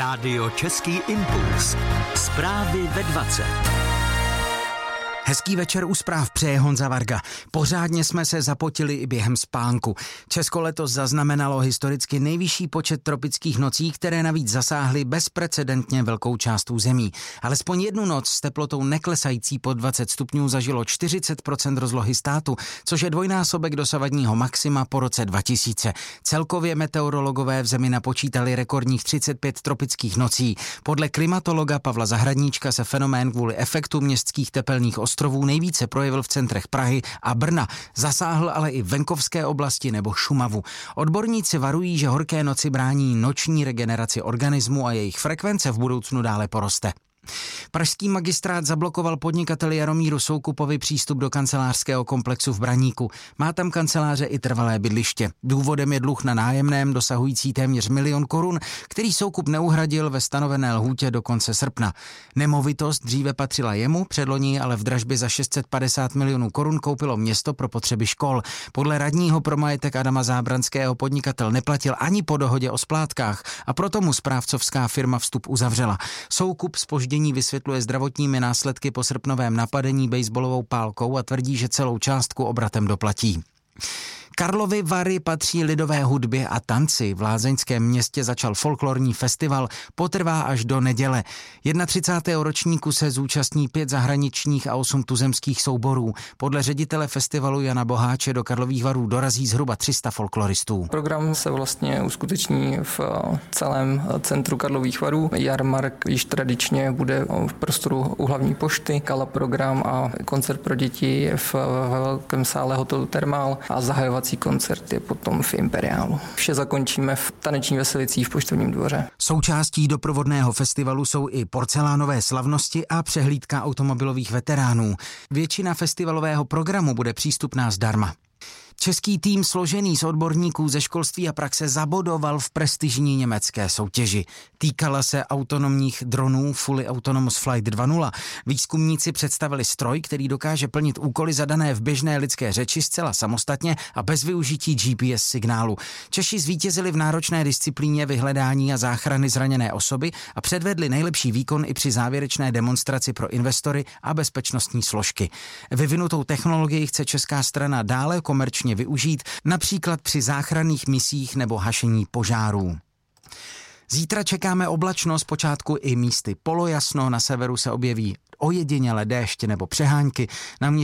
Rádio Český impuls. Zprávy ve 20. Hezký večer u zpráv přeje Honza Varga. Pořádně jsme se zapotili i během spánku. Česko letos zaznamenalo historicky nejvyšší počet tropických nocí, které navíc zasáhly bezprecedentně velkou část území. Alespoň jednu noc s teplotou neklesající pod 20 stupňů zažilo 40% rozlohy státu, což je dvojnásobek dosavadního maxima po roce 2000. Celkově meteorologové v zemi napočítali rekordních 35 tropických nocí. Podle klimatologa Pavla Zahradníčka se fenomén kvůli efektu městských tepelných ostrovů nejvíce projevil v centrech Prahy a Brna. Zasáhl ale i venkovské oblasti nebo Šumavu. Odborníci varují, že horké noci brání noční regeneraci organismu a jejich frekvence v budoucnu dále poroste. Pražský magistrát zablokoval podnikateli Jaromíru Soukupovi přístup do kancelářského komplexu v Braníku. Má tam kanceláře i trvalé bydliště. Důvodem je dluh na nájemném dosahující téměř 1 000 000 korun, který Soukup neuhradil ve stanovené lhůtě do konce srpna. Nemovitost dříve patřila jemu, předloni ale v dražbě za 650 milionů korun koupilo město pro potřeby škol. Podle radního pro majetek Adama Zábranského podnikatel neplatil ani po dohodě o splátkách a proto mu správcovská firma vstup uzavřela. Soukup zpoždění vysvětluje zdravotními následky po srpnovém napadení baseballovou pálkou a tvrdí, že celou částku obratem doplatí. Karlovy Vary patří lidové hudbě a tanci. V lázeňském městě začal folklorní festival, potrvá až do neděle. 31. ročníku se zúčastní 5 zahraničních a 8 tuzemských souborů. Podle ředitele festivalu Jana Boháče do Karlových Varů dorazí zhruba 300 folkloristů. Program se vlastně uskuteční v celém centru Karlových Varů. Jarmark již tradičně bude v prostoru u hlavní pošty, gala program a koncert pro děti v velkém sále hotelu Thermal a zahajovací koncert je potom v Imperiálu. Vše zakončíme v taneční veselicí v Poštovním dvoře. Součástí doprovodného festivalu jsou i porcelánové slavnosti a přehlídka automobilových veteránů. Většina festivalového programu bude přístupná zdarma. Český tým složený z odborníků ze školství a praxe zabodoval v prestižní německé soutěži. Týkala se autonomních dronů Fully Autonomous Flight 2.0. Výzkumníci představili stroj, který dokáže plnit úkoly zadané v běžné lidské řeči zcela samostatně a bez využití GPS signálu. Češi zvítězili v náročné disciplíně vyhledání a záchrany zraněné osoby a předvedli nejlepší výkon i při závěrečné demonstraci pro investory a bezpečnostní složky. Vyvinutou technologii chce česká strana dále komerčně využít, například při záchranných misích nebo hašení požárů. Zítra čekáme oblačno, zpočátku i místy polojasno, na severu se objeví ojediněle déšť nebo přehánky.